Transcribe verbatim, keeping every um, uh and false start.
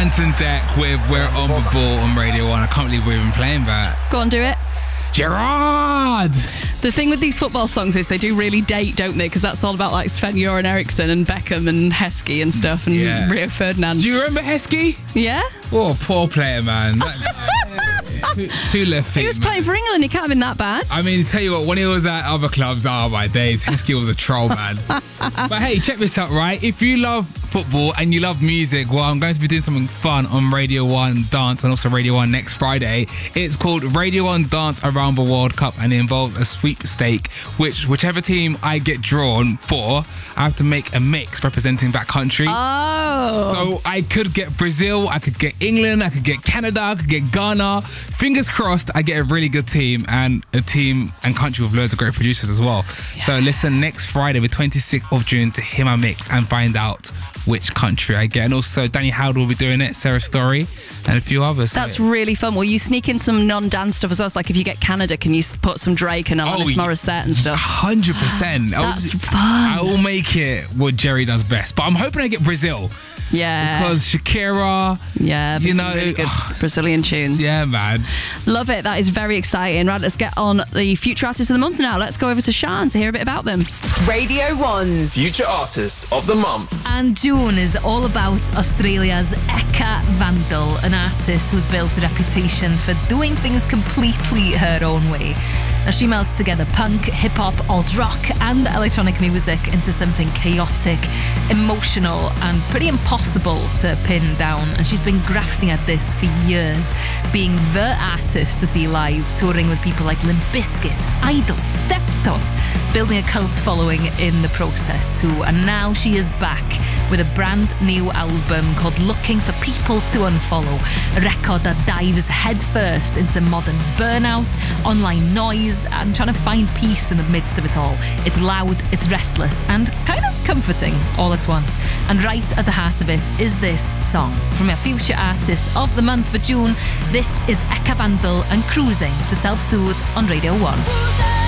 Anton Deck with We're on the Ball on Radio one. I can't believe we're even playing that. Go on, do it. Gerard! The thing with these football songs is they do really date, don't they? Because that's all about like Sven-Göran Eriksson and Beckham and Heskey and stuff and Yeah. Rio Ferdinand. Do you remember Heskey? Yeah? Oh, poor player, man. two, two left feet. He was man. playing for England, he can't have been that bad. I mean, tell you what, when he was at other clubs, oh my days, Heskey was a troll, man. But hey, check this out, right? If you love football and you love music, well, I'm going to be doing something fun on Radio one Dance and also Radio one next Friday. It's called Radio one Dance Around the World Cup and it involves a sweepstake, which whichever team I get drawn for, I have to make a mix representing that country. Oh. So I could get Brazil, I could get England, I could get Canada, I could get Ghana. Fingers crossed I get a really good team and a team and country with loads of great producers as well. Yeah. So listen next Friday, the twenty-sixth of June, to hear my mix and find out which country I get. And also Danny Howard will be doing it, Sarah Story, and a few others. That's so. really fun. Will you sneak in some non-dance stuff as well? So like if you get Canada, can you put some Drake and Alanis Oh, Morissette and stuff? one hundred percent. That's I'll, fun. I will make it what Jerry does best. But I'm hoping I get Brazil. Yeah. Because Shakira, yeah, you know, really good Brazilian tunes. Yeah, man. Love it. That is very exciting. Right, let's get on the Future Artist of the Month now. Let's go over to Sian to hear a bit about them. Radio one's Future Artist of the Month. And June is all about Australia's Eka Vandal, an artist who's built a reputation for doing things completely her own way. Now, she melts together punk, hip-hop, alt-rock and electronic music into something chaotic, emotional and pretty impossible to pin down. And she's been grafting at this for years, being the artist to see live, touring with people like Limp Bizkit, Idols, Deftones, building a cult following in the process too. And now she is back with a brand new album called Looking for People to Unfollow, a record that dives headfirst into modern burnout, online noise, and trying to find peace in the midst of it all. It's loud, it's restless, and kind of comforting all at once. And right at the heart of it is this song. From our Future Artist of the Month for June, this is Eka Vandal and Cruising to Self-Soothe on Radio one.